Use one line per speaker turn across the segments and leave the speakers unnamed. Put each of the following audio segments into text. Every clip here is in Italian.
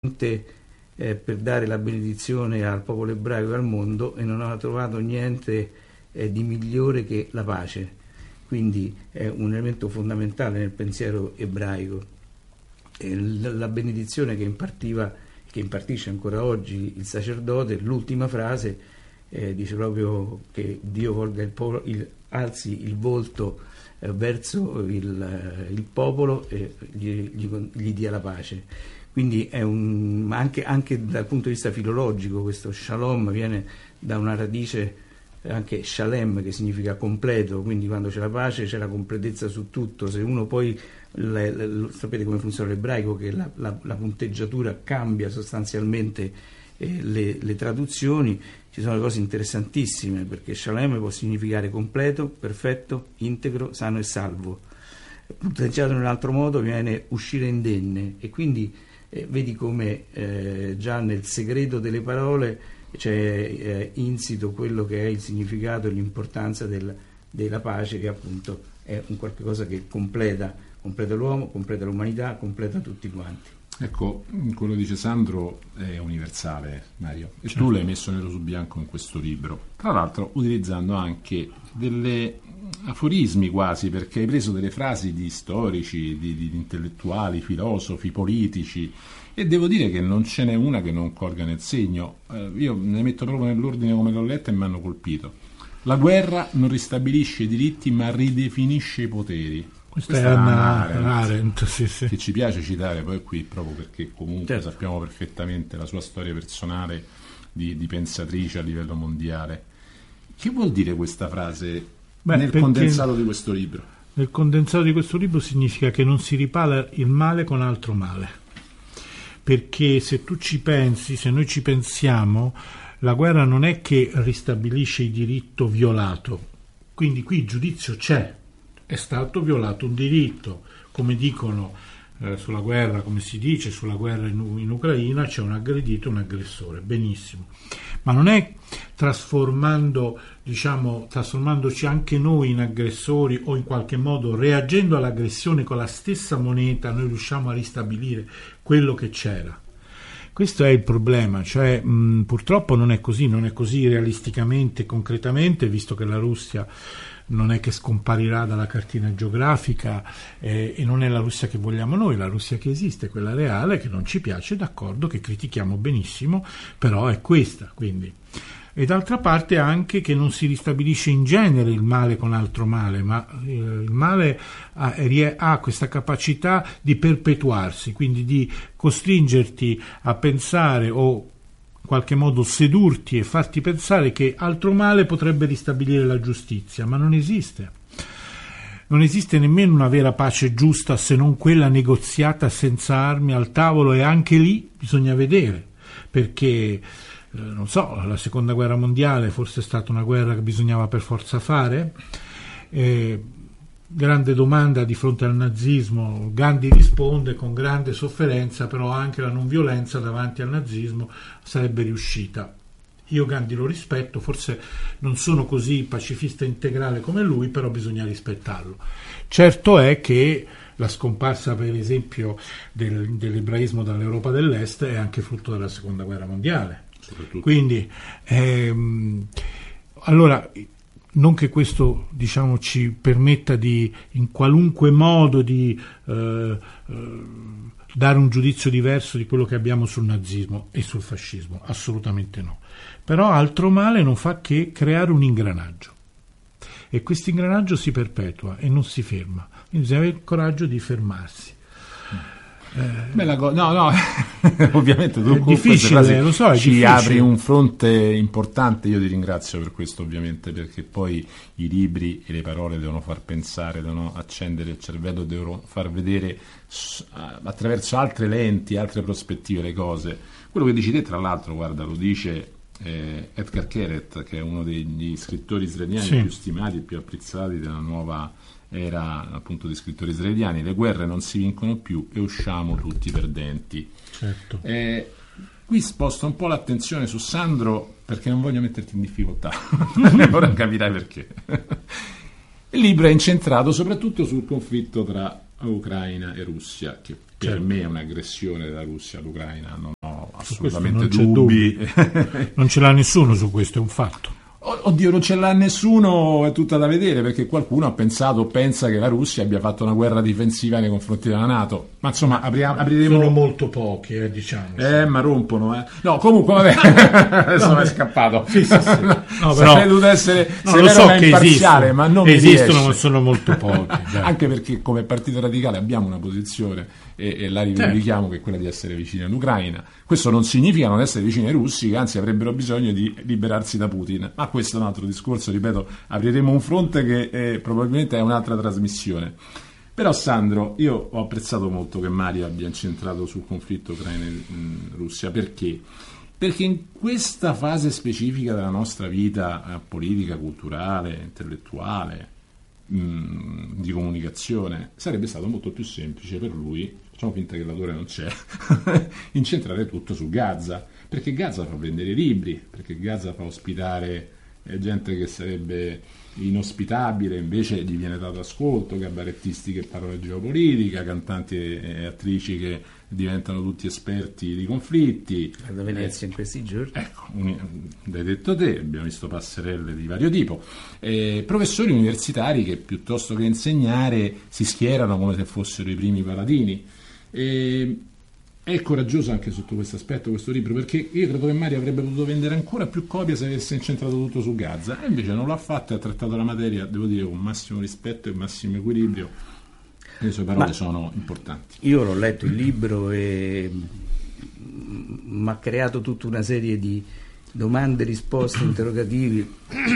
per dare la benedizione al popolo ebraico e al mondo, e non ha trovato niente di migliore che la pace. Quindi è un elemento fondamentale nel pensiero ebraico. La benedizione che impartisce ancora oggi il sacerdote, l'ultima frase dice proprio che Dio volga alzi il volto verso il popolo e gli dia la pace. Quindi è anche dal punto di vista filologico questo shalom viene da una radice anche shalem, che significa completo, quindi quando c'è la pace c'è la completezza su tutto. Se uno poi sapete come funziona l'ebraico, che la punteggiatura cambia sostanzialmente le traduzioni, ci sono cose interessantissime, perché shalem può significare completo, perfetto, integro, sano e salvo. Punteggiato in un altro modo viene uscire indenne, e quindi vedi come già nel segreto delle parole c'è insito quello che è il significato e l'importanza della pace, che appunto è un qualche cosa che completa l'uomo, completa l'umanità, completa tutti quanti.
Ecco, quello che dice Sandro è universale, Mario, e
certo.
Tu l'hai messo nero su bianco in questo libro, tra l'altro utilizzando anche delle aforismi quasi, perché hai preso delle frasi di storici, di intellettuali, filosofi, politici, e devo dire che non ce n'è una che non colga nel segno. Io ne metto proprio nell'ordine come l'ho letta e mi hanno colpito. La guerra non ristabilisce i diritti ma ridefinisce i poteri.
Questa è Hannah Arendt, sì.
Che ci piace citare poi qui, proprio perché comunque
certo,
sappiamo perfettamente la sua storia personale di pensatrice a livello mondiale. Che vuol dire questa frase nel condensato di questo libro?
Nel condensato di questo libro significa che non si ripara il male con altro male, perché se tu ci pensi, se noi ci pensiamo, la guerra non è che ristabilisce il diritto violato, quindi qui il giudizio c'è, è stato violato un diritto, come dicono sulla guerra, come si dice sulla guerra in Ucraina, c'è un aggredito e un aggressore, benissimo, ma non è trasformandoci anche noi in aggressori, o in qualche modo reagendo all'aggressione con la stessa moneta noi riusciamo a ristabilire quello che c'era. Questo è il problema, cioè purtroppo non è così realisticamente, concretamente, visto che la Russia non è che scomparirà dalla cartina geografica e non è la Russia che vogliamo noi, la Russia che esiste, quella reale, che non ci piace, d'accordo, che critichiamo benissimo, però è questa, quindi. E d'altra parte anche che non si ristabilisce in genere il male con altro male, ma il male ha questa capacità di perpetuarsi, quindi di costringerti a pensare o in qualche modo sedurti e farti pensare che altro male potrebbe ristabilire la giustizia, ma non esiste. Non esiste nemmeno una vera pace giusta se non quella negoziata senza armi al tavolo, e anche lì bisogna vedere, perché non so, la seconda guerra mondiale forse è stata una guerra che bisognava per forza fare. Grande domanda di fronte al nazismo. Gandhi risponde con grande sofferenza, però anche la non violenza davanti al nazismo sarebbe riuscita. Io Gandhi lo rispetto, forse non sono così pacifista integrale come lui, però bisogna rispettarlo. Certo è che la scomparsa, per esempio, dell'ebraismo dall'Europa dell'Est è anche frutto della seconda guerra mondiale. Quindi allora, non che questo ci permetta di in qualunque modo di dare un giudizio diverso di quello che abbiamo sul nazismo e sul fascismo, assolutamente no, però altro male non fa che creare un ingranaggio, e questo ingranaggio si perpetua e non si ferma, quindi bisogna avere il coraggio di fermarsi.
No, ovviamente tu
è difficile, lo so,
ci apri un fronte importante. Io ti ringrazio per questo, ovviamente, perché poi i libri e le parole devono far pensare, devono accendere il cervello, devono far vedere attraverso altre lenti, altre prospettive le cose. Quello che dici te, tra l'altro, guarda, lo dice Edgar Keret, che è uno degli scrittori israeliani più stimati e più apprezzati della nuova era, appunto, di scrittori israeliani. Le guerre non si vincono più e usciamo tutti perdenti.
Certo.
Qui sposto un po' l'attenzione su Sandro perché non voglio metterti in difficoltà. Ora capirai perché. Il libro è incentrato soprattutto sul conflitto tra Ucraina e Russia, che per me è un'aggressione della Russia all'Ucraina, non assolutamente dubbi.
Non ce l'ha nessuno su questo, è un fatto.
Oddio, non ce l'ha nessuno, è tutta da vedere, perché qualcuno pensa che la Russia abbia fatto una guerra difensiva nei confronti della NATO. Ma insomma, apriremo...
Sono molto pochi, diciamo.
Ma rompono, No, comunque, vabbè, adesso mi è scappato.
Sì. No,
sarei dovuto essere
lo so che
imparziale, ma non
esistono, ma sono molto pochi.
Anche perché come Partito Radicale abbiamo una posizione e la rivendichiamo, che è quella di essere vicini all'Ucraina. Questo non significa non essere vicini ai russi, che anzi avrebbero bisogno di liberarsi da Putin, ma questo è un altro discorso, ripeto, apriremo un fronte che probabilmente è un'altra trasmissione. Però Sandro, io ho apprezzato molto che Mario abbia incentrato sul conflitto Ucraina-Russia. Perché? Perché in questa fase specifica della nostra vita politica, culturale, intellettuale, di comunicazione, sarebbe stato molto più semplice per lui, facciamo finta che l'autore non c'è, incentrare tutto su Gaza, perché Gaza fa vendere libri, perché Gaza fa ospitare gente che sarebbe inospitabile, invece gli viene dato ascolto, cabarettisti che parlano di geopolitica, cantanti e attrici che diventano tutti esperti di conflitti.
Da Venezia in questi giorni.
Ecco, l'hai detto te, abbiamo visto passerelle di vario tipo. Professori universitari che piuttosto che insegnare si schierano come se fossero i primi paladini. È coraggioso anche sotto questo aspetto questo libro, perché io credo che Mario avrebbe potuto vendere ancora più copie se avesse incentrato tutto su Gaza, e invece non l'ha fatto e ha trattato la materia, devo dire, con massimo rispetto e massimo equilibrio. Le sue parole sono importanti.
Io l'ho letto il libro e mi ha creato tutta una serie di domande, risposte, interrogativi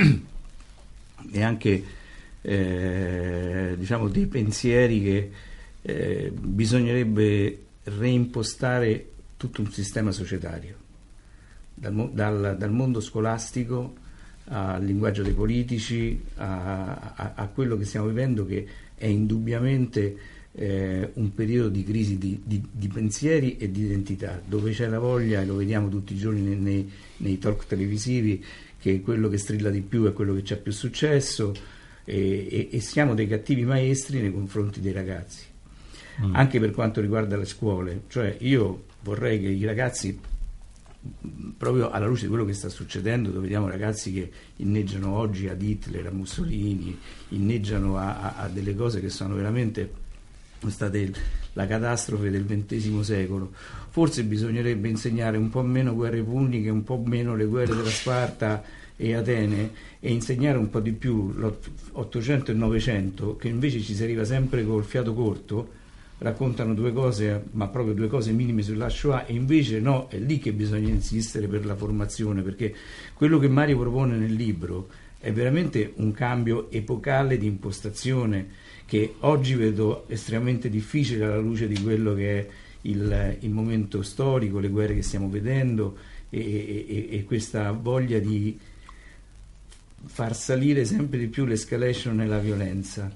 e anche diciamo dei pensieri che bisognerebbe reimpostare tutto un sistema societario, dal mondo scolastico al linguaggio dei politici a quello che stiamo vivendo, che è indubbiamente un periodo di crisi di pensieri e di identità, dove c'è la voglia, e lo vediamo tutti i giorni nei talk televisivi, che quello che strilla di più è quello che c'ha più successo, e siamo dei cattivi maestri nei confronti dei ragazzi. Anche per quanto riguarda le scuole, cioè io vorrei che i ragazzi, proprio alla luce di quello che sta succedendo, dove vediamo ragazzi che inneggiano oggi ad Hitler, a Mussolini, inneggiano a delle cose che sono veramente state la catastrofe del XX secolo, forse bisognerebbe insegnare un po' meno guerre puniche, un po' meno le guerre della Sparta e Atene, e insegnare un po' di più l'Ottocento e il Novecento, che invece ci si arriva sempre col fiato corto. Raccontano due cose, ma proprio due cose minime sulla Shoah, e invece no, è lì che bisogna insistere per la formazione, perché quello che Mario propone nel libro è veramente un cambio epocale di impostazione che oggi vedo estremamente difficile alla luce di quello che è il momento storico, le guerre che stiamo vedendo e questa voglia di far salire sempre di più l'escalation e la violenza.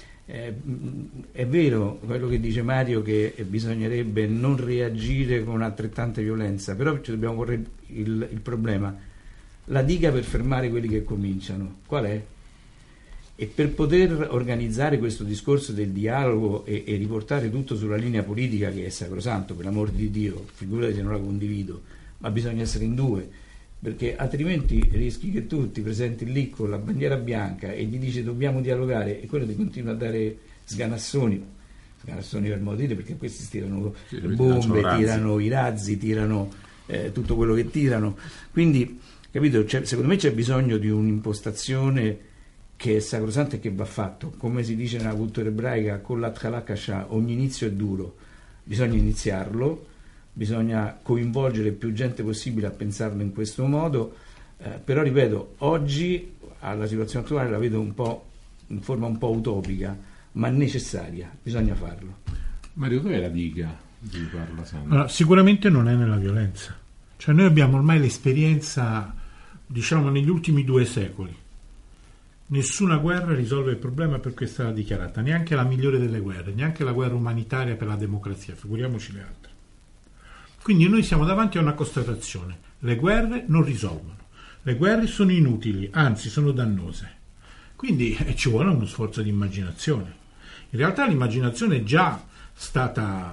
È vero quello che dice Mario, che bisognerebbe non reagire con altrettanta violenza, però ci dobbiamo porre il problema, la diga per fermare quelli che cominciano qual è? E per poter organizzare questo discorso del dialogo e riportare tutto sulla linea politica, che è sacrosanto, per l'amor di Dio, figurati se non la condivido, ma bisogna essere in due, perché altrimenti rischi che tu ti presenti lì con la bandiera bianca e gli dici dobbiamo dialogare, e quello ti continua a dare sganassoni per modo di dire, perché questi tirano le bombe, tirano i razzi, tirano tutto quello che tirano. Quindi, capito, secondo me c'è bisogno di un'impostazione che è sacrosanta e che va fatto, come si dice nella cultura ebraica, con l'atchalà kasha, ogni inizio è duro, bisogna iniziarlo, bisogna coinvolgere più gente possibile a pensarlo in questo modo, però ripeto, oggi alla situazione attuale la vedo un po' in forma un po' utopica, ma necessaria, bisogna farlo.
Mario, dov'è la diga di cui parla Sandro?
Allora, sicuramente non è nella violenza, cioè noi abbiamo ormai l'esperienza, diciamo, negli ultimi 2 secoli. Nessuna guerra risolve il problema per cui è stata dichiarata, neanche la migliore delle guerre, neanche la guerra umanitaria per la democrazia, figuriamoci le altre. Quindi noi siamo davanti a una constatazione: le guerre non risolvono, le guerre sono inutili, anzi sono dannose. Quindi ci vuole uno sforzo di immaginazione. In realtà l'immaginazione è già stata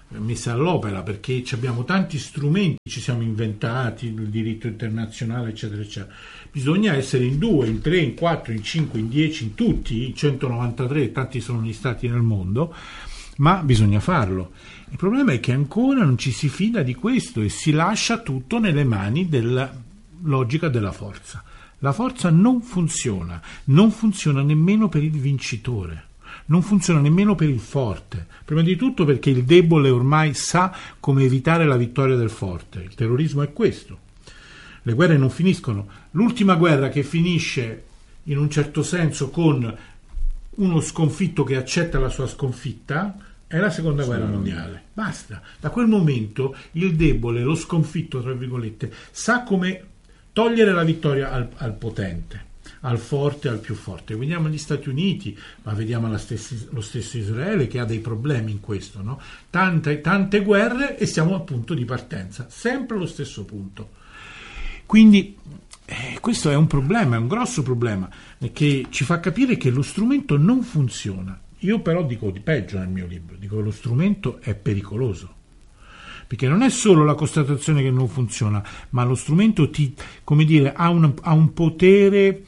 messa all'opera, perché abbiamo tanti strumenti, ci siamo inventati il diritto internazionale, eccetera, eccetera. Bisogna essere in 2, in 3, in 4, in 5, in 10, in tutti, in 193, tanti sono gli stati nel mondo, ma bisogna farlo. Il problema è che ancora non ci si fida di questo e si lascia tutto nelle mani della logica della forza. La forza non funziona nemmeno per il vincitore. Non funziona nemmeno per il forte, prima di tutto perché il debole ormai sa come evitare la vittoria del forte. Il terrorismo è questo. Le guerre non finiscono. L'ultima guerra che finisce in un certo senso con uno sconfitto che accetta la sua sconfitta è la seconda guerra mondiale. Basta. Da quel momento il debole, lo sconfitto, tra virgolette, sa come togliere la vittoria al potente, al forte, al più forte. Vediamo gli Stati Uniti, ma vediamo lo stesso Israele che ha dei problemi in questo, no? Tante guerre e siamo al punto di partenza, sempre allo stesso punto. Quindi questo è un problema, è un grosso problema, che ci fa capire che lo strumento non funziona. Io però dico di peggio nel mio libro, dico che lo strumento è pericoloso. Perché non è solo la constatazione che non funziona, ma lo strumento ha un potere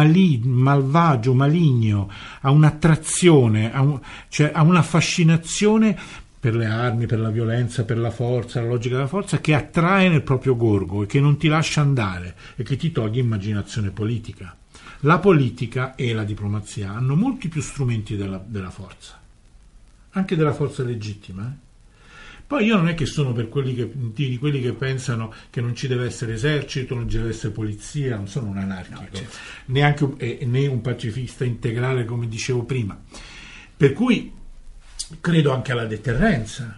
malvagio, maligno, ha un'attrazione, ha una fascinazione per le armi, per la violenza, per la forza, la logica della forza, che attrae nel proprio gorgo e che non ti lascia andare e che ti toglie immaginazione politica. La politica e la diplomazia hanno molti più strumenti della forza, anche della forza legittima, Poi io non è che sono per quelli che pensano che non ci deve essere esercito, non ci deve essere polizia, non sono un anarchico, no, certo. Neanche né un pacifista integrale, come dicevo prima. Per cui credo anche alla deterrenza.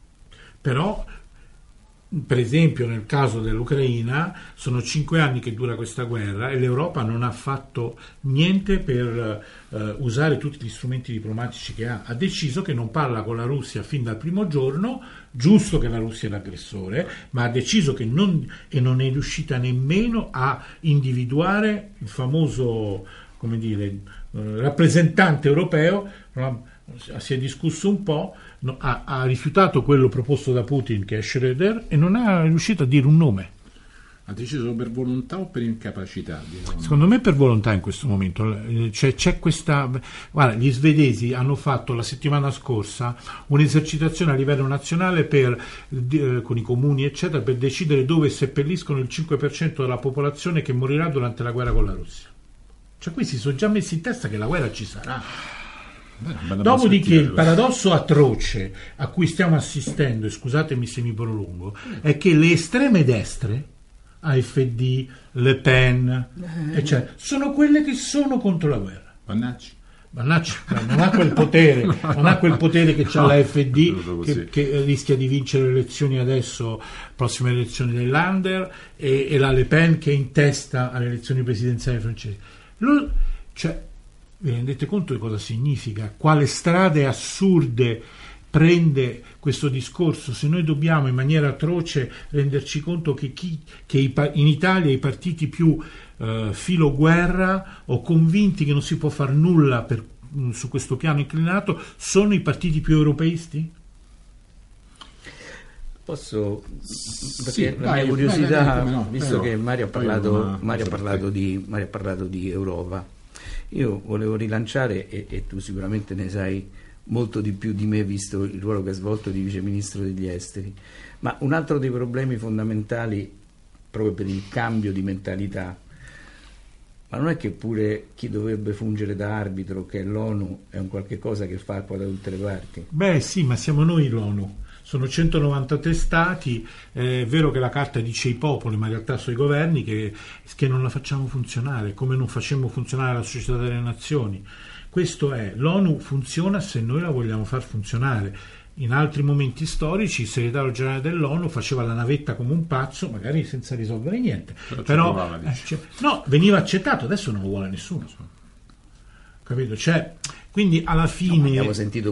Però, per esempio, nel caso dell'Ucraina, sono 5 anni che dura questa guerra e l'Europa non ha fatto niente per usare tutti gli strumenti diplomatici che ha. Ha deciso che non parla con la Russia fin dal primo giorno, giusto che la Russia è l'aggressore, ma ha deciso che non è riuscita nemmeno a individuare il famoso, rappresentante europeo. Si è discusso un po', ha rifiutato quello proposto da Putin, che è Schröder, e non è riuscito a dire un nome.
Ha deciso per volontà o per incapacità?
Secondo me per volontà in questo momento. C'è questa... Guarda, gli svedesi hanno fatto la settimana scorsa un'esercitazione a livello nazionale con i comuni eccetera, per decidere dove seppelliscono il 5% della popolazione che morirà durante la guerra con la Russia. Cioè qui si sono già messi in testa che la guerra ci sarà. Dopodiché il paradosso atroce a cui stiamo assistendo, e scusatemi se mi prolungo, è che le estreme destre, AfD, Le Pen, eccetera, sono quelle che sono contro la guerra.
Vannacci
non ha quel potere, non ha quel potere che c'ha l'AfD, che rischia di vincere le elezioni adesso, prossime elezioni dei Länder, e la Le Pen che è in testa alle elezioni presidenziali francesi. Vi rendete conto di cosa significa? Quale strade assurde prende questo discorso? Se noi dobbiamo in maniera atroce renderci conto che in Italia i partiti più filo guerra o convinti che non si può far nulla su questo piano inclinato sono i partiti più europeisti?
Posso, perché la mia curiosità, visto che Mario ha parlato di Europa, io volevo rilanciare, e tu sicuramente ne sai molto di più di me visto il ruolo che ha svolto di vice ministro degli esteri, ma un altro dei problemi fondamentali proprio per il cambio di mentalità, ma non è che pure chi dovrebbe fungere da arbitro, che è l'ONU, è un qualche cosa che fa acqua da tutte le parti?
Beh sì, ma siamo noi l'ONU. Sono 193 stati, è vero che la carta dice i popoli, ma in realtà sono i governi che non la facciamo funzionare, come non facemmo funzionare la Società delle Nazioni. Questo è, l'ONU funziona se noi la vogliamo far funzionare. In altri momenti storici il segretario generale dell'ONU faceva la navetta come un pazzo, magari senza risolvere niente. Però veniva accettato, adesso non lo vuole nessuno. Capito? Quindi alla fine
abbiamo sentito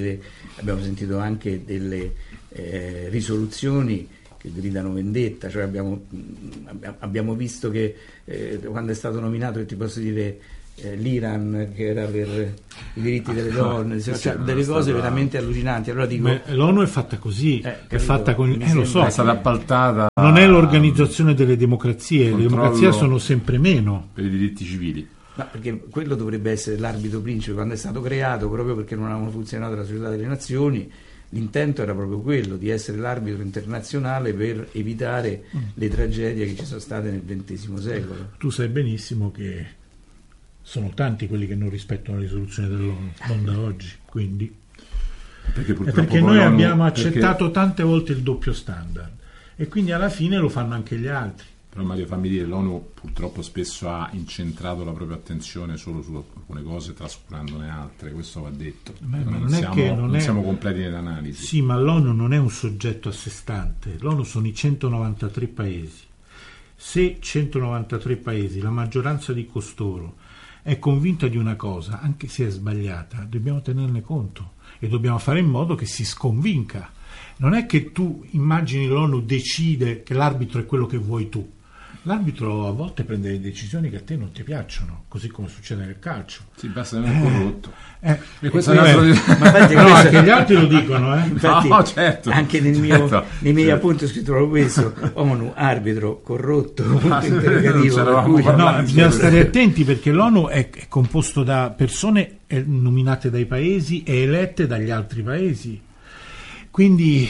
anche delle risoluzioni che gridano vendetta, cioè abbiamo visto che quando è stato nominato, che ti posso dire, l'Iran che era per i diritti delle donne, cioè, delle cose veramente allucinanti. Allora dico,
l'ONU è fatta così, è fatta con lo so,
è stata appaltata,
non è l'organizzazione delle democrazie, le democrazie sono sempre meno
per i diritti civili.
No, perché quello dovrebbe essere l'arbitro principe quando è stato creato, proprio perché non avevano funzionato la Società delle Nazioni. L'intento era proprio quello, di essere l'arbitro internazionale per evitare le tragedie che ci sono state nel XX secolo.
Tu sai benissimo che sono tanti quelli che non rispettano le risoluzioni dell'ONU, non da oggi, quindi perché noi abbiamo accettato tante volte il doppio standard e quindi alla fine lo fanno anche gli altri.
Però Mario, fammi dire, l'ONU purtroppo spesso ha incentrato la propria attenzione solo su alcune cose, trascurandone altre, questo va detto. Non siamo completi nell'analisi.
Sì, ma l'ONU non è un soggetto a sé stante, l'ONU sono i 193 paesi. Se 193 paesi, la maggioranza di costoro, è convinta di una cosa, anche se è sbagliata, dobbiamo tenerne conto e dobbiamo fare in modo che si sconvinca. Non è che tu immagini l'ONU decide che l'arbitro è quello che vuoi tu. L'arbitro a volte prende delle decisioni che a te non ti piacciono, così come succede nel calcio.
Sì, basta non è corrotto.
E questo anche gli altri lo dicono.
Infatti,
no, certo,
anche nei miei appunti ho scritto proprio questo: ONU, arbitro, corrotto, punto interrogativo.
Bisogna stare attenti perché l'ONU è composto da persone nominate dai paesi e elette dagli altri paesi. Quindi,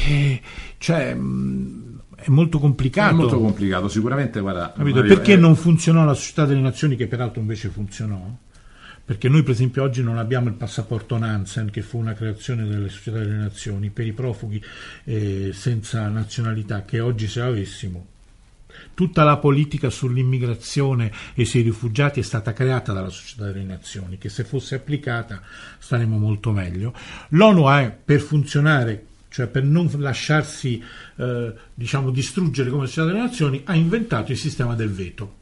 è molto complicato.
È molto complicato, sicuramente. Guarda, Mario,
perché non funzionò la Società delle Nazioni, che peraltro invece funzionò? Perché noi per esempio oggi non abbiamo il passaporto Nansen, che fu una creazione delle Società delle Nazioni per i profughi senza nazionalità, che oggi se avessimo. Tutta la politica sull'immigrazione e sui rifugiati è stata creata dalla Società delle Nazioni, che se fosse applicata staremmo molto meglio. L'ONU è, per funzionare, cioè per non lasciarsi distruggere come Società delle Nazioni, ha inventato il sistema del veto.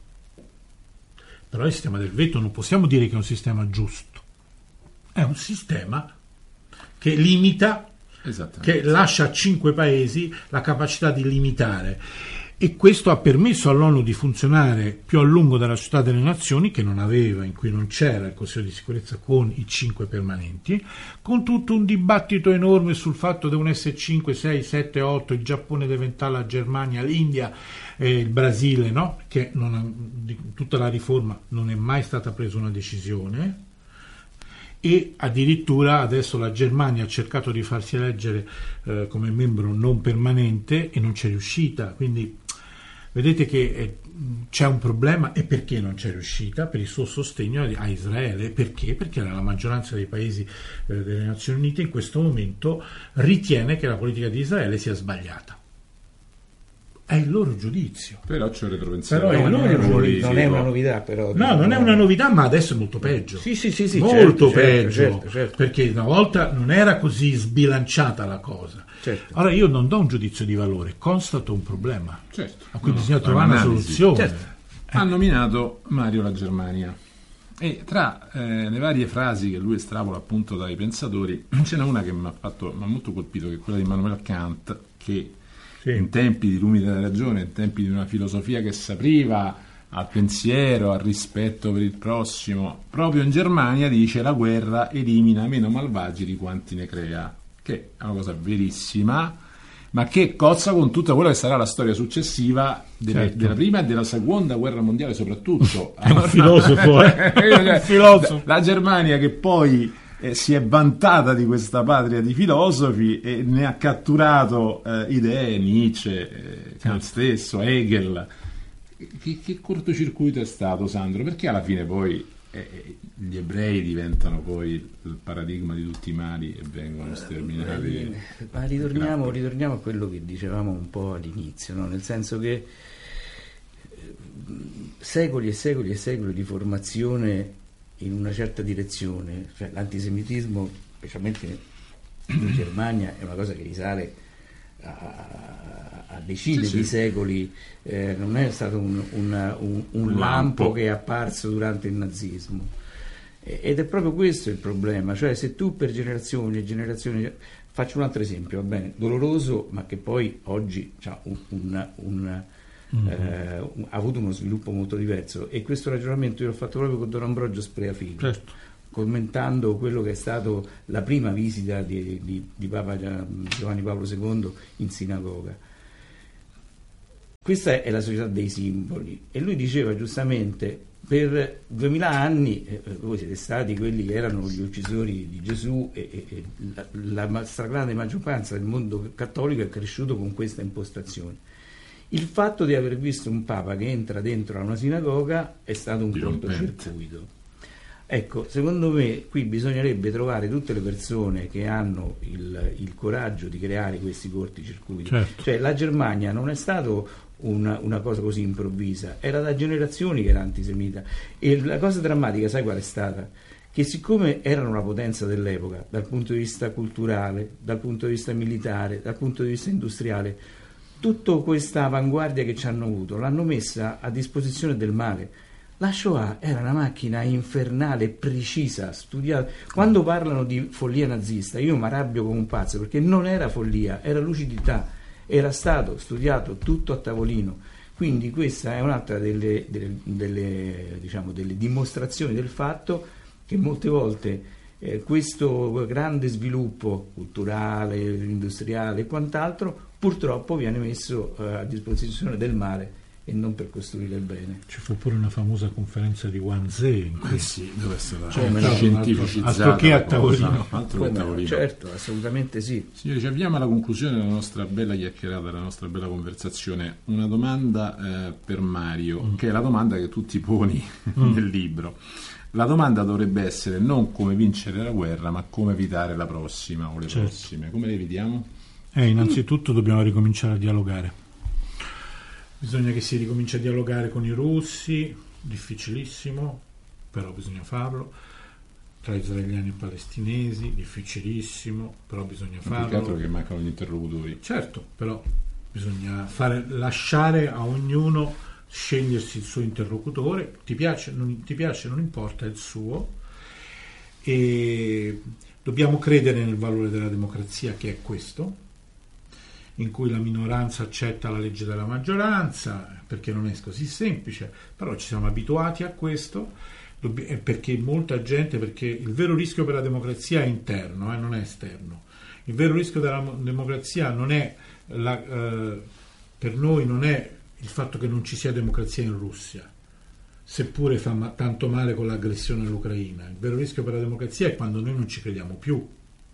Però il sistema del veto non possiamo dire che è un sistema giusto, è un sistema che limita, che lascia a 5 paesi la capacità di limitare, e questo ha permesso all'ONU di funzionare più a lungo della Società delle Nazioni, che non aveva, in cui non c'era il Consiglio di sicurezza con i 5 permanenti, con tutto un dibattito enorme sul fatto che devono essere 5, 6, 7, 8, il Giappone deve entrare, la Germania, l'India e il Brasile, no? Che di tutta la riforma non è mai stata presa una decisione. E addirittura adesso la Germania ha cercato di farsi eleggere come membro non permanente e non c'è riuscita, quindi vedete che c'è un problema. E perché non c'è riuscita? Per il suo sostegno a Israele. Perché? Perché la maggioranza dei paesi delle Nazioni Unite in questo momento ritiene che la politica di Israele sia sbagliata. È il loro giudizio.
Però c'è un retropensiero.
Non è una novità, però.
No, non è una novità, ma adesso è molto peggio.
Sì,
molto
peggio.
Certo. Perché una volta non era così sbilanciata la cosa.
Certo.
Ora io non do un giudizio di valore, constato un problema.
Certo.
A cui bisogna trovare una soluzione.
Certo.
Ha nominato Mario la Germania. E tra le varie frasi che lui estrapola appunto dai pensatori, ce n'è una che mi ha molto colpito, che è quella di Immanuel Kant, che in tempi di lumi della ragione, in tempi di una filosofia che si apriva al pensiero, al rispetto per il prossimo, proprio in Germania dice: la guerra elimina meno malvagi di quanti ne crea, che è una cosa verissima, ma che cozza con tutta quella che sarà la storia successiva della prima e della seconda guerra mondiale soprattutto.
È un filosofo, un filosofo.
La Germania, che poi si è vantata di questa patria di filosofi e ne ha catturato idee, Nietzsche, Kant stesso, Hegel. Che cortocircuito è stato, Sandro? Perché alla fine poi gli ebrei diventano poi il paradigma di tutti i mali e vengono sterminati?
Ma ritorniamo a quello che dicevamo un po' all'inizio, no? Nel senso che secoli e secoli e secoli di formazione in una certa direzione, cioè l'antisemitismo, specialmente in Germania, è una cosa che risale a decine di secoli, non è stato un lampo che è apparso durante il nazismo, ed è proprio questo il problema. Cioè, se tu per generazioni e generazioni, faccio un altro esempio, va bene, doloroso, ma che poi oggi ha ha avuto uno sviluppo molto diverso, e questo ragionamento io l'ho fatto proprio con Don Ambrogio Spreafiglio,
certo,
commentando quello che è stato la prima visita di Papa Giovanni Paolo II in sinagoga. Questa è la società dei simboli, e lui diceva giustamente: per 2000 anni voi siete stati quelli che erano gli uccisori di Gesù, e la stragrande maggioranza del mondo cattolico è cresciuto con questa impostazione. Il fatto di aver visto un Papa che entra dentro a una sinagoga è stato un cortocircuito. Ecco, secondo me qui bisognerebbe trovare tutte le persone che hanno il coraggio di creare questi cortocircuiti.
certo.
Cioè, la Germania non è stato una cosa così improvvisa, era da generazioni che era antisemita, e la cosa drammatica, sai qual è stata? Che siccome erano la potenza dell'epoca dal punto di vista culturale, dal punto di vista militare, dal punto di vista industriale, tutta questa avanguardia che ci hanno avuto l'hanno messa a disposizione del male. La Shoah era una macchina infernale, precisa, studiata. Quando parlano di follia nazista io mi arrabbio come un pazzo, perché non era follia, era lucidità, era stato studiato tutto a tavolino. Quindi questa è un'altra delle dimostrazioni del fatto che molte volte questo grande sviluppo culturale, industriale e quant'altro purtroppo viene messo a disposizione del male e non per costruire il bene.
Ci fu pure una famosa conferenza di Wannsee in cui
sì, dove è stata
scientificizzata, altro che a tavolino.
Certo, assolutamente sì.
Signori, ci avviamo alla conclusione della nostra bella chiacchierata, della nostra bella conversazione. Una domanda per Mario, che è la domanda che tu ti poni nel libro. La domanda dovrebbe essere non come vincere la guerra, ma come evitare la prossima o le prossime. Come le evitiamo?
Innanzitutto dobbiamo ricominciare a dialogare. Bisogna che si ricominci a dialogare con i russi, difficilissimo, però bisogna farlo. Tra israeliani e palestinesi, difficilissimo, però bisogna farlo.
Peccato che mancano gli interlocutori.
Certo, però bisogna lasciare a ognuno scegliersi il suo interlocutore, ti piace, non importa, è il suo, e dobbiamo credere nel valore della democrazia, che è questo, in cui la minoranza accetta la legge della maggioranza, perché non è così semplice, però ci siamo abituati a questo, perché molta gente, perché il vero rischio per la democrazia è interno, non è esterno. Il vero rischio della democrazia non è per noi non è il fatto che non ci sia democrazia in Russia, seppure fa tanto male con l'aggressione all'Ucraina. Il vero rischio per la democrazia è quando noi non ci crediamo più.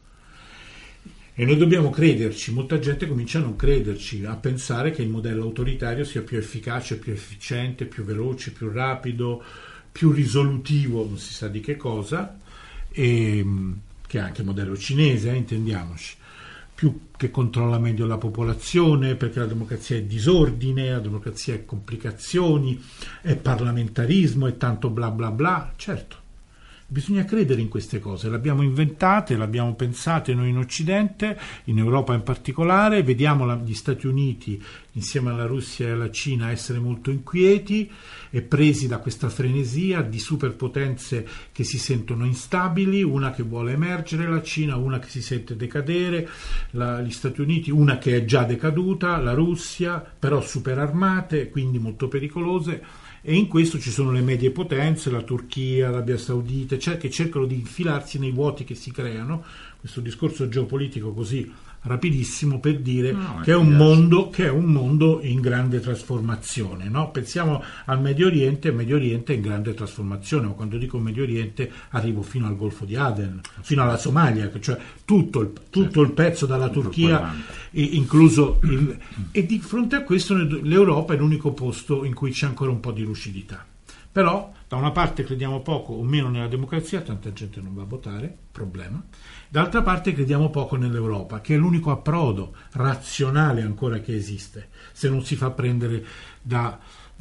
E noi dobbiamo crederci. Molta gente comincia a non crederci, a pensare che il modello autoritario sia più efficace, più efficiente, più veloce, più rapido, più risolutivo, non si sa di che cosa, e che è anche il modello cinese, intendiamoci, più che controlla meglio la popolazione, perché la democrazia è disordine, la democrazia è complicazioni, è parlamentarismo, è tanto bla bla bla. Certo, bisogna credere in queste cose, le abbiamo inventate, le abbiamo pensate noi in Occidente, in Europa in particolare, vediamo gli Stati Uniti insieme alla Russia e alla Cina essere molto inquieti e presi da questa frenesia di superpotenze che si sentono instabili, una che vuole emergere, la Cina, una che si sente decadere, gli Stati Uniti, una che è già decaduta, la Russia, però superarmate, quindi molto pericolose. E in questo ci sono le medie potenze, la Turchia, l'Arabia Saudita, che cercano di infilarsi nei vuoti che si creano. Questo discorso geopolitico così rapidissimo per dire che è un mondo in grande trasformazione, no? Pensiamo al Medio Oriente, il Medio Oriente è in grande trasformazione, ma quando dico Medio Oriente arrivo fino al Golfo di Aden, fino alla Somalia, cioè tutto il pezzo dalla Turchia, incluso e di fronte a questo l'Europa è l'unico posto in cui c'è ancora un po' di lucidità. Però da una parte crediamo poco o meno nella democrazia, tanta gente non va a votare, problema. D'altra parte crediamo poco nell'Europa, che è l'unico approdo razionale ancora che esiste, se non si fa prendere dai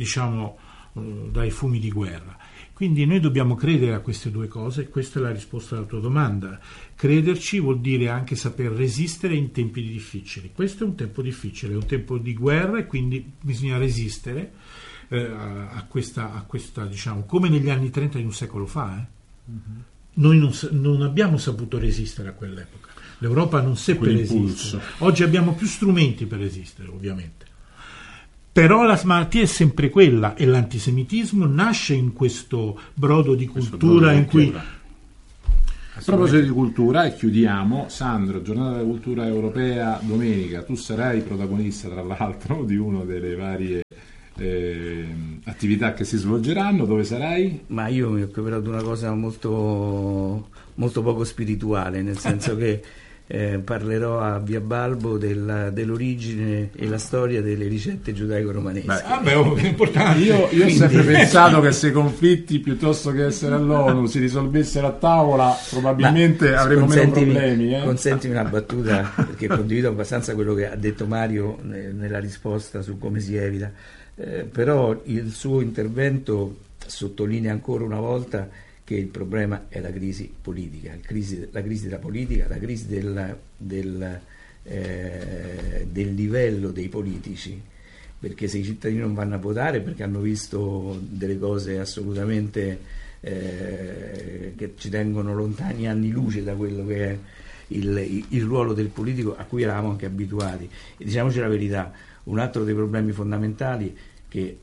fumi di guerra. Quindi noi dobbiamo credere a queste due cose, questa è la risposta alla tua domanda. Crederci vuol dire anche saper resistere in tempi difficili. Questo è un tempo difficile, è un tempo di guerra e quindi bisogna resistere a questa come negli anni 30 di un secolo fa. Noi non abbiamo saputo resistere a quell'epoca. L'Europa non seppe resistere. Oggi abbiamo più strumenti per resistere, ovviamente. Però la malattia è sempre quella, e l'antisemitismo nasce in questo brodo di cultura in cui...
A proposito di cultura, e chiudiamo, Sandro, Giornata della Cultura Europea domenica, tu sarai protagonista tra l'altro di una delle varie attività che si svolgeranno. Dove sarai?
Ma io mi occuperò di una cosa molto, molto poco spirituale, nel senso che parlerò a Via Balbo dell'origine e la storia delle ricette giudaico-romanesche.
È importante.
Io ho sempre pensato che se i conflitti, piuttosto che essere all'ONU, si risolvessero a tavola, probabilmente avremmo meno problemi.
Consentimi una battuta, perché condivido abbastanza quello che ha detto Mario nella risposta su come si evita, però il suo intervento sottolinea ancora una volta che il problema è la crisi politica, la crisi della politica, la crisi del livello dei politici, perché se i cittadini non vanno a votare perché hanno visto delle cose assolutamente che ci tengono lontani anni luce da quello che è il ruolo del politico a cui eravamo anche abituati. E diciamoci la verità, un altro dei problemi fondamentali che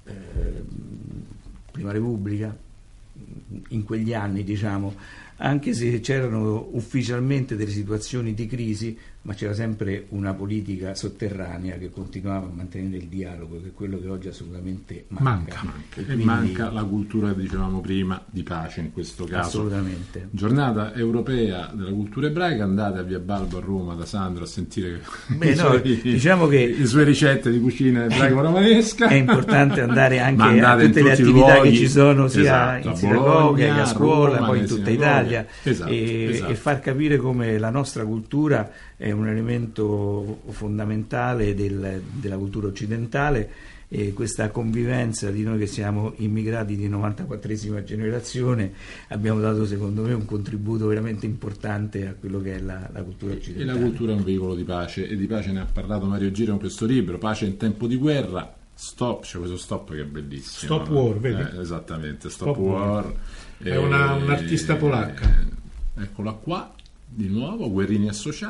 Prima Repubblica, in quegli anni, diciamo, anche se c'erano ufficialmente delle situazioni di crisi, ma c'era sempre una politica sotterranea che continuava a mantenere il dialogo, che è quello che oggi assolutamente manca.
E quindi manca la cultura, dicevamo prima, di pace in questo caso.
Assolutamente.
Giornata europea della cultura ebraica, andate a Via Balbo a Roma da Sandro a sentire
diciamo che
le sue ricette di cucina ebraico-romanesca.
È importante andare anche a tutte le attività che ci sono sia in sinagoga che a scuola, Roma, poi in tutta Italia, e far capire come la nostra cultura è un elemento fondamentale della cultura occidentale, e questa convivenza di noi che siamo immigrati di 94esima generazione abbiamo dato, secondo me, un contributo veramente importante a quello che è la cultura occidentale.
E la cultura è un veicolo di pace, e di pace ne ha parlato Mario Giro in questo libro, Pace in tempo di guerra. Stop, c'è questo stop che è bellissimo.
Stop War, vedi?
Esattamente, Stop War.
È un'artista polacca.
Eccola qua. Di nuovo, Guerrini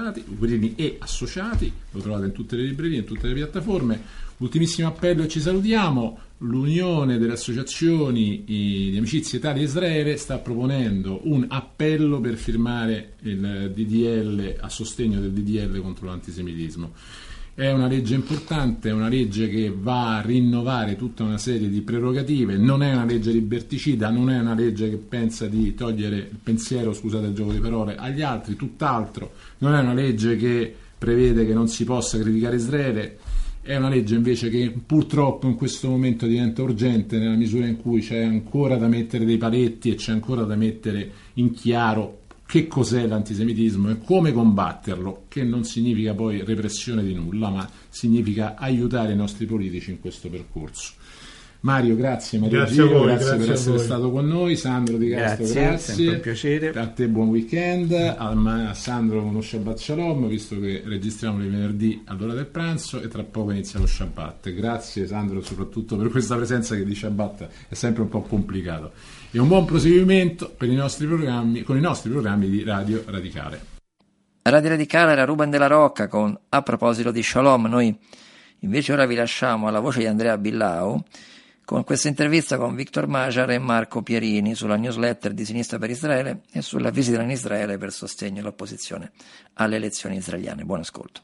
e Associati, lo trovate in tutte le librerie, in tutte le piattaforme. Ultimissimo appello e ci salutiamo. L'Unione delle Associazioni di Amicizia Italia-Israele sta proponendo un appello per firmare il DDL a sostegno del DDL contro l'antisemitismo. È una legge importante, è una legge che va a rinnovare tutta una serie di prerogative, non è una legge liberticida, non è una legge che pensa di togliere il pensiero, scusate il gioco di parole, agli altri, tutt'altro, non è una legge che prevede che non si possa criticare Israele, è una legge invece che purtroppo in questo momento diventa urgente nella misura in cui c'è ancora da mettere dei paletti e c'è ancora da mettere in chiaro che cos'è l'antisemitismo e come combatterlo, che non significa poi repressione di nulla, ma significa aiutare i nostri politici in questo percorso. Mario, grazie.
Grazie a voi,
grazie per essere stato con noi. Sandro Di Castro, grazie.
Sempre un piacere.
A te buon weekend, a Sandro uno Shabbat Shalom, visto che registriamo il venerdì all'ora del pranzo e tra poco inizia lo Shabbat. Grazie Sandro soprattutto per questa presenza, che di Shabbat è sempre un po' complicato. E un buon proseguimento per i nostri programmi, con i nostri programmi di Radio Radicale.
Radio Radicale era Ruben della Rocca con A proposito di Shalom. Noi invece ora vi lasciamo alla voce di Andrea Billau con questa intervista con Victor Magyar e Marco Pierini sulla newsletter di Sinistra per Israele e sulla visita in Israele per sostegno all'opposizione alle elezioni israeliane. Buon ascolto.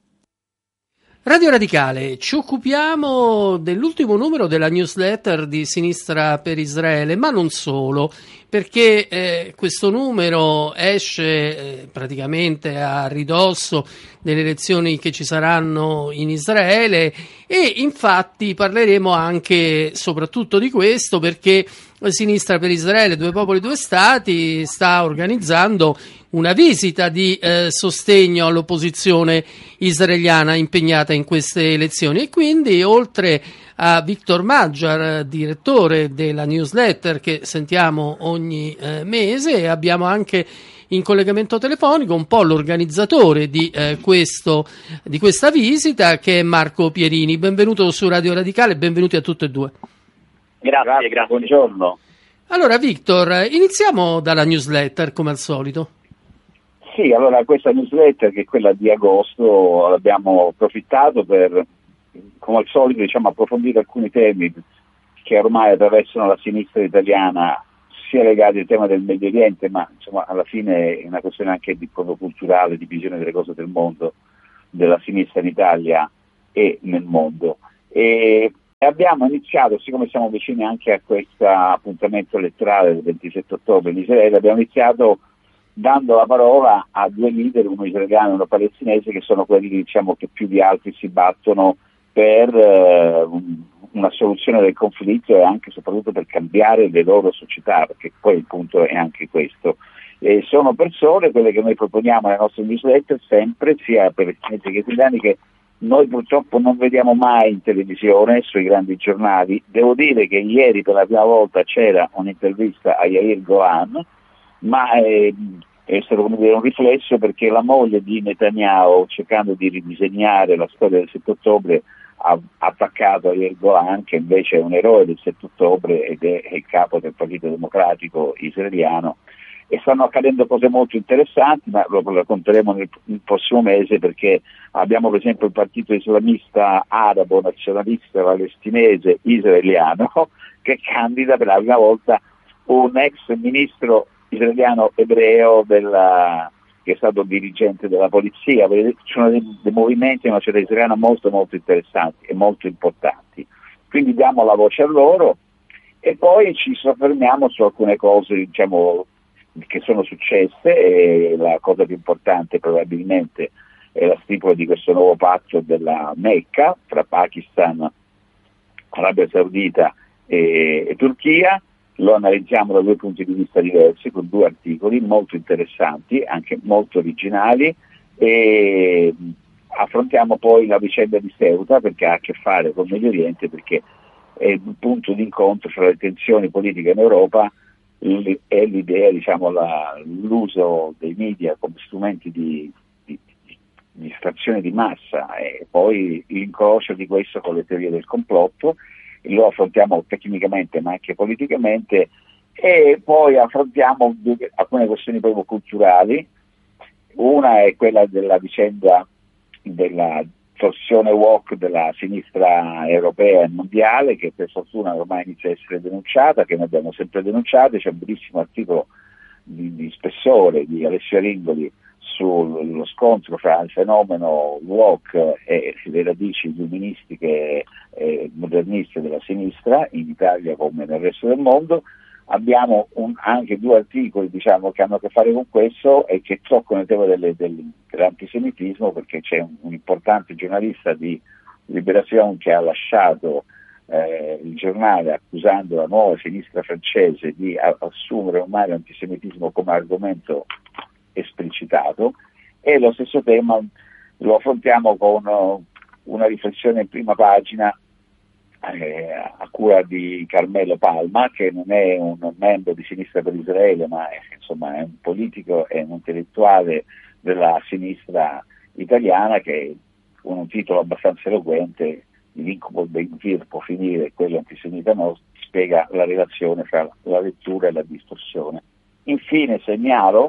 Radio Radicale, ci occupiamo dell'ultimo numero della newsletter di Sinistra per Israele, ma non solo, perché questo numero esce praticamente a ridosso delle elezioni che ci saranno in Israele, e infatti parleremo anche soprattutto di questo, perché Sinistra per Israele, Due Popoli, Due Stati sta organizzando una visita di sostegno all'opposizione israeliana impegnata in queste elezioni, e quindi oltre a Victor Magyar, direttore della newsletter che sentiamo ogni mese, abbiamo anche in collegamento telefonico un po' l'organizzatore di questa visita, che è Marco Pierini. Benvenuto su Radio Radicale, benvenuti a tutte e due.
Grazie, buongiorno.
Allora Victor, iniziamo dalla newsletter come al solito.
Sì, allora questa newsletter, che è quella di agosto, abbiamo approfittato per come al solito, diciamo, approfondito alcuni temi che ormai attraversano la sinistra italiana, sia legati al tema del Medio Oriente, ma insomma alla fine è una questione anche di proprio culturale, di visione delle cose del mondo, della sinistra in Italia e nel mondo. E abbiamo iniziato, siccome siamo vicini anche a questo appuntamento elettorale del 27 ottobre in Israele, abbiamo iniziato dando la parola a due leader, uno israeliano e uno palestinese, che sono quelli, diciamo, che più di altri si battono per una soluzione del conflitto e anche e soprattutto per cambiare le loro società, perché poi il punto è anche questo. Sono persone, quelle che noi proponiamo nelle nostre newsletter, sempre, sia palestinesi che italiani, che noi purtroppo non vediamo mai in televisione, sui grandi giornali. Devo dire che ieri per la prima volta c'era un'intervista a Yair Golan, ma è stato, come dire, un riflesso, perché la moglie di Netanyahu, cercando di ridisegnare la storia del 7 ottobre, ha attaccato Yair Golan, che invece è un eroe del 7 ottobre ed è il capo del Partito Democratico israeliano. E stanno accadendo cose molto interessanti, ma lo racconteremo nel prossimo mese, perché abbiamo per esempio il partito islamista arabo nazionalista palestinese israeliano che candida per la prima volta un ex ministro israeliano ebreo che è stato dirigente della polizia. Ci sono dei movimenti nella società israeliana molto molto interessanti e molto importanti, quindi diamo la voce a loro e poi ci soffermiamo su alcune cose, diciamo, che sono successe. E la cosa più importante probabilmente è la stipula di questo nuovo patto della Mecca tra Pakistan, Arabia Saudita e Turchia. Lo analizziamo da due punti di vista diversi, con due articoli molto interessanti, anche molto originali, e affrontiamo poi la vicenda di Ceuta, perché ha a che fare con il Medio Oriente, perché è il punto di incontro fra le tensioni politiche in Europa e l'idea, diciamo, l'uso dei media come strumenti di distrazione di massa, e poi l'incrocio di questo con le teorie del complotto. Lo affrontiamo tecnicamente ma anche politicamente, e poi affrontiamo alcune questioni proprio culturali. Una è quella della vicenda della torsione woke della sinistra europea e mondiale, che per fortuna ormai inizia a essere denunciata, che noi abbiamo sempre denunciato. C'è un bellissimo articolo di spessore di Alessio Ringoli sullo scontro fra il fenomeno woke e le radici illuministiche e moderniste della sinistra in Italia come nel resto del mondo. Abbiamo anche due articoli, diciamo, che hanno a che fare con questo e che toccano il tema dell'antisemitismo, perché c'è un importante giornalista di Libération che ha lasciato il giornale accusando la nuova sinistra francese di assumere ormai l'antisemitismo come argomento esplicitato, e lo stesso tema lo affrontiamo con una riflessione in prima pagina a cura di Carmelo Palma, che non è un membro di Sinistra per Israele, ma insomma è un politico e un intellettuale della sinistra italiana, che con un titolo abbastanza eloquente, "L'incubo Ben Gvir può finire, quello antisemita no", spiega la relazione fra la lettura e la distorsione. Infine segnalo,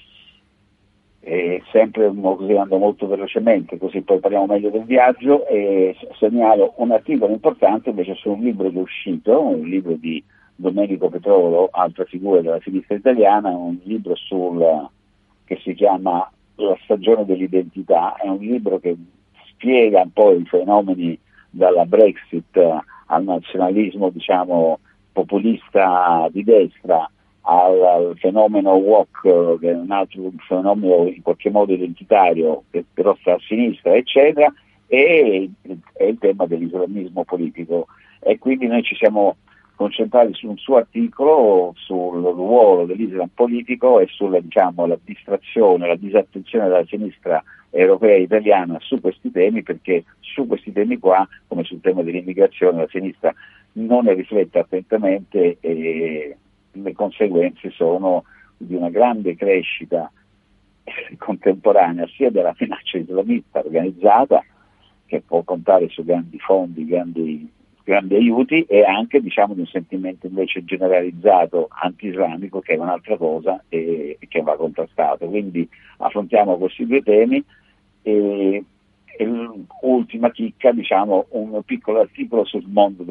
sempre andando molto velocemente, così poi parliamo meglio del viaggio, e segnalo un articolo importante invece su un libro che è uscito, un libro di Domenico Petrolo, altra figura della sinistra italiana, un libro che si chiama La stagione dell'identità. È un libro che spiega un po' i fenomeni dalla Brexit al nazionalismo, diciamo, populista di destra, al fenomeno woke, che è un altro fenomeno in qualche modo identitario, che però sta a sinistra, eccetera, e il tema dell'islamismo politico. E quindi noi ci siamo concentrati su un suo articolo sul ruolo dell'Islam politico e sulla, diciamo, la distrazione, la disattenzione della sinistra europea e italiana su questi temi, perché su questi temi qua, come sul tema dell'immigrazione, la sinistra non ne riflette attentamente, e le conseguenze sono di una grande crescita contemporanea sia della minaccia islamista organizzata, che può contare su grandi fondi, grandi aiuti, e anche, diciamo, di un sentimento invece generalizzato anti-islamico, che è un'altra cosa e che va contrastato. Quindi affrontiamo questi due temi e E l'ultima chicca, diciamo, un piccolo articolo sul mondo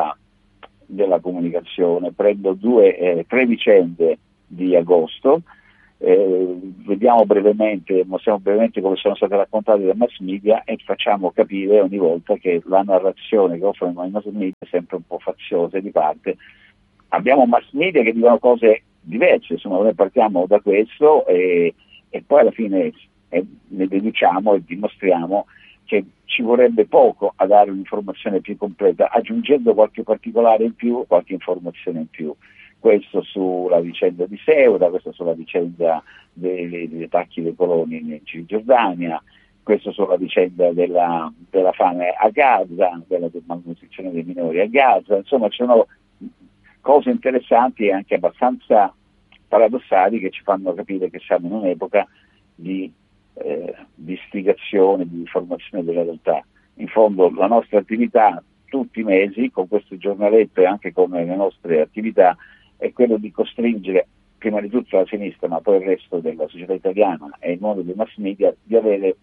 della comunicazione. Prendo tre vicende di agosto, mostriamo brevemente come sono state raccontate dai mass media e facciamo capire ogni volta che la narrazione che offrono i mass media è sempre un po' faziosa di parte. Abbiamo mass media che dicono cose diverse, insomma noi partiamo da questo e poi alla fine ne deduciamo e dimostriamo che ci vorrebbe poco a dare un'informazione più completa, aggiungendo qualche particolare in più, qualche informazione in più. Questo sulla vicenda di Ceuta, questo sulla vicenda degli attacchi dei coloni in Cisgiordania, questo sulla vicenda della fame a Gaza, della malnutrizione dei minori a Gaza. Insomma, ci sono cose interessanti e anche abbastanza paradossali che ci fanno capire che siamo in un'epoca di spiegazione, di informazione della realtà. In fondo la nostra attività tutti i mesi con questo giornaletto e anche con le nostre attività è quello di costringere prima di tutto la sinistra, ma poi il resto della società italiana e il mondo dei mass media di avere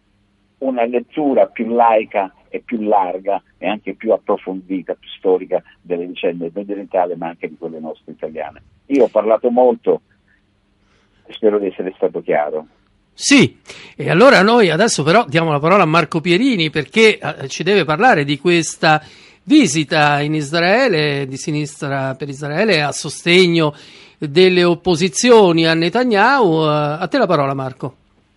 una lettura più laica e più larga e anche più approfondita, più storica delle vicende mediorientali, ma anche di quelle nostre italiane. Io ho parlato molto, spero di essere stato chiaro.
Sì, e allora noi adesso però diamo la parola a Marco Pierini perché ci deve parlare di questa visita in Israele di Sinistra per Israele a sostegno delle opposizioni a Netanyahu. A te la parola, Marco.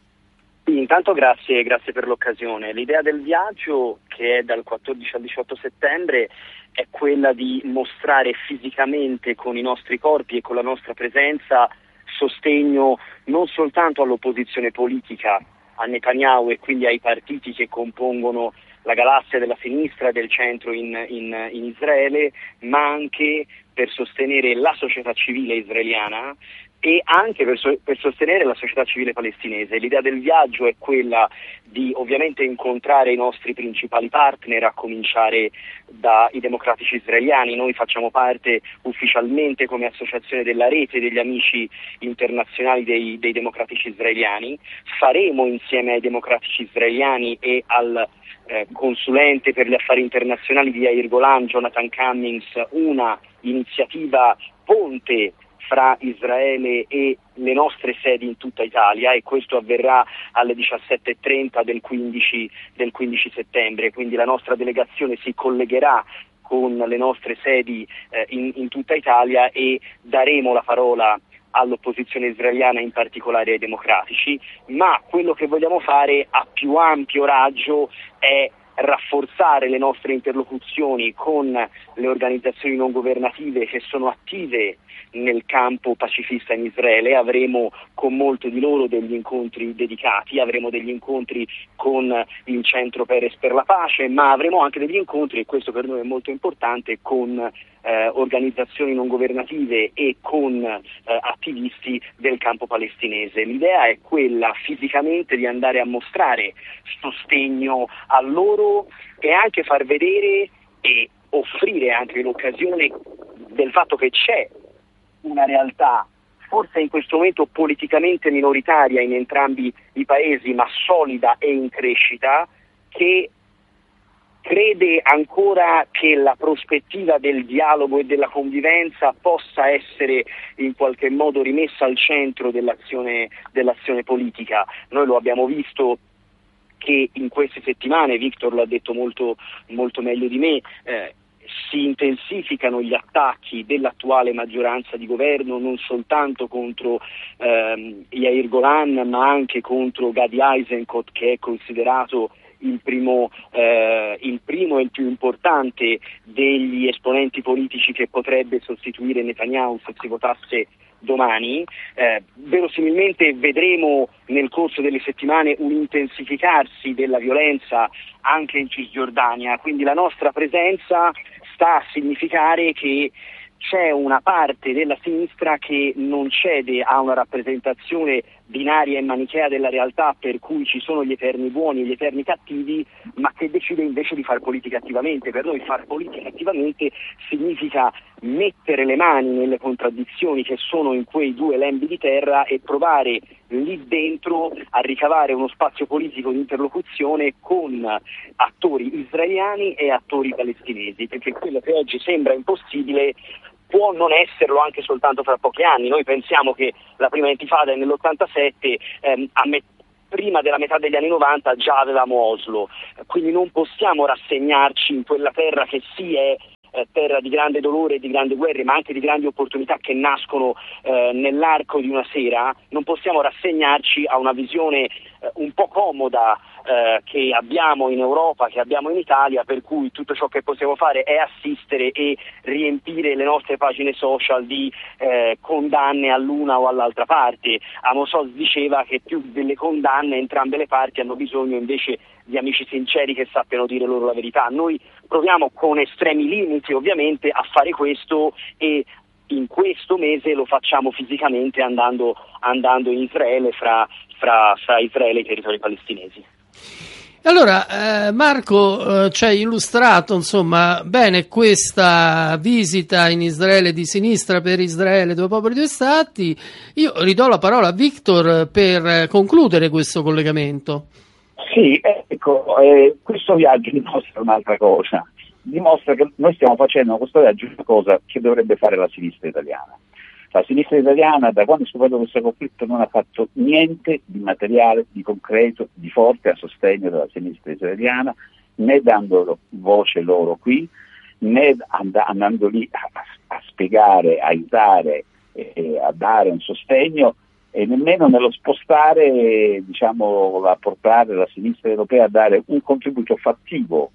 Sì, intanto grazie per l'occasione. L'idea del viaggio, che è dal 14 al 18 settembre, è quella di mostrare fisicamente con i nostri corpi e con la nostra presenza sostegno non soltanto all'opposizione politica, a Netanyahu e quindi ai partiti che compongono la galassia della sinistra e del centro in Israele, ma anche per sostenere la società civile israeliana e anche per sostenere la società civile palestinese. L'idea del viaggio è quella di ovviamente incontrare i nostri principali partner, a cominciare dai democratici israeliani. Noi facciamo parte ufficialmente come associazione della rete degli amici internazionali dei democratici israeliani. Faremo insieme ai democratici israeliani e al consulente per gli affari internazionali di Yair Golan, Jonathan Cummings, una iniziativa ponte fra Israele e le nostre sedi in tutta Italia, e questo avverrà alle 17:30 del 15 settembre, quindi la nostra delegazione si collegherà con le nostre sedi in tutta Italia e daremo la parola all'opposizione israeliana, in particolare ai democratici, ma quello che vogliamo fare a più ampio raggio è rafforzare le nostre interlocuzioni con le organizzazioni non governative che sono attive nel campo pacifista in Israele. Avremo con molte di loro degli incontri dedicati, avremo degli incontri con il Centro Peres per la Pace, ma avremo anche degli incontri, e questo per noi è molto importante, con organizzazioni non governative e con attivisti del campo palestinese. L'idea è quella fisicamente di andare a mostrare sostegno a loro e anche far vedere e offrire anche l'occasione del fatto che c'è una realtà forse in questo momento politicamente minoritaria in entrambi i paesi, ma solida e in crescita, che crede ancora che la prospettiva del dialogo e della convivenza possa essere in qualche modo rimessa al centro dell'azione politica. Noi lo abbiamo visto che in queste settimane, Victor l'ha detto molto meglio di me, si intensificano gli attacchi dell'attuale maggioranza di governo non soltanto contro Yair Golan, ma anche contro Gadi Eisenkot, che è considerato il primo e il più importante degli esponenti politici che potrebbe sostituire Netanyahu se si votasse domani. Verosimilmente vedremo nel corso delle settimane un intensificarsi della violenza anche in Cisgiordania, quindi la nostra presenza sta a significare che c'è una parte della sinistra che non cede a una rappresentazione binaria e manichea della realtà, per cui ci sono gli eterni buoni e gli eterni cattivi, ma che decide invece di fare politica attivamente. Per noi fare politica attivamente significa mettere le mani nelle contraddizioni che sono in quei due lembi di terra e provare lì dentro a ricavare uno spazio politico di interlocuzione con attori israeliani e attori palestinesi, perché quello che oggi sembra impossibile può non esserlo anche soltanto fra pochi anni. Noi pensiamo che la prima intifada è nell'87, prima della metà degli anni 90 già avevamo Oslo, quindi non possiamo rassegnarci in quella terra che sì è terra di grande dolore e di grandi guerre, ma anche di grandi opportunità che nascono nell'arco di una sera. Non possiamo rassegnarci a una visione un po' comoda che abbiamo in Europa, che abbiamo in Italia, per cui tutto ciò che possiamo fare è assistere e riempire le nostre pagine social di condanne all'una o all'altra parte. Amos Oz diceva che più delle condanne entrambe le parti hanno bisogno invece di amici sinceri che sappiano dire loro la verità. Noi proviamo con estremi limiti ovviamente a fare questo, e in questo mese lo facciamo fisicamente andando in Israele, fra Israele e i territori palestinesi.
Allora, Marco ci ha illustrato insomma bene questa visita in Israele di Sinistra per Israele, due popoli, due stati. Io ridò la parola a Victor per concludere questo collegamento.
Sì, ecco, questo viaggio dimostra un'altra cosa, dimostra che noi stiamo facendo questo viaggio una cosa che dovrebbe fare la sinistra italiana. La sinistra italiana, da quando è scoperto questo conflitto, non ha fatto niente di materiale, di concreto, di forte a sostegno della sinistra israeliana, né dando voce loro qui, né andando lì a spiegare, a aiutare, a dare un sostegno, e nemmeno nello spostare, a portare la sinistra europea a dare un contributo fattivo.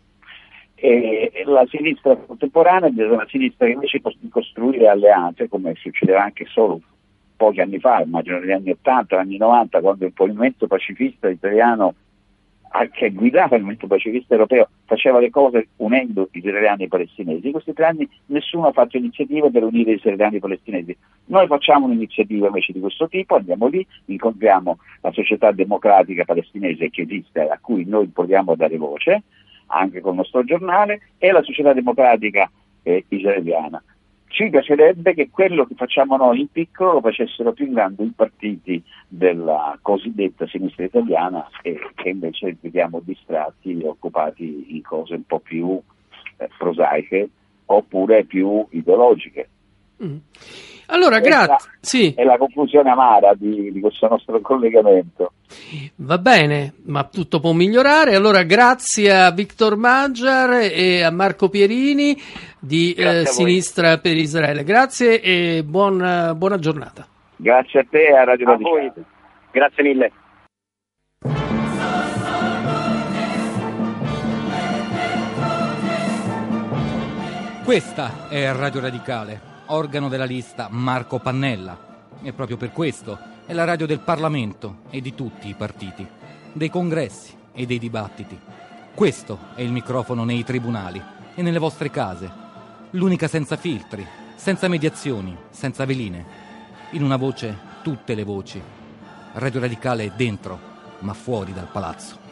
E la sinistra contemporanea è una sinistra che invece di costruire alleanze, come succedeva anche solo pochi anni fa, immagino negli anni 80, anni 90, quando il movimento pacifista italiano, che guidava il movimento pacifista europeo, faceva le cose unendo gli israeliani e i palestinesi. In questi 3 anni nessuno ha fatto iniziative per unire gli israeliani e i palestinesi. Noi facciamo un'iniziativa invece di questo tipo, andiamo lì, incontriamo la società democratica palestinese che esiste, a cui noi proviamo a dare voce, anche col nostro giornale, e la società democratica israeliana. Ci piacerebbe che quello che facciamo noi in piccolo lo facessero più in grande i partiti della cosiddetta sinistra italiana, e che invece vediamo distratti e occupati in cose un po' più prosaiche oppure più ideologiche.
Allora, grazie. Sì.
È la conclusione amara di questo nostro collegamento.
Va bene, ma tutto può migliorare. Allora, grazie a Victor Magyar e a Marco Pierini di Sinistra per Israele. Grazie e buona giornata.
Grazie a te e a Radio Radicale.
Grazie mille.
Questa è Radio Radicale, organo della lista Marco Pannella, e proprio per questo è la radio del Parlamento e di tutti i partiti, dei congressi e dei dibattiti. Questo è il microfono nei tribunali e nelle vostre case, l'unica senza filtri, senza mediazioni, senza veline. In una voce tutte le voci. Radio Radicale è dentro, ma fuori dal palazzo.